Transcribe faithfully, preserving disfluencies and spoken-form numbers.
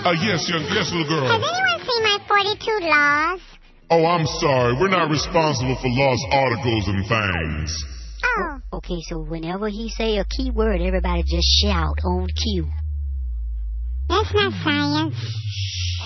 Uh, yes, young, yes, little girl. Has anyone seen my forty-two laws? Oh, I'm sorry. We're not responsible for lost articles and things. Oh. Okay, so whenever he say a key word, everybody just shout on cue. That's not science.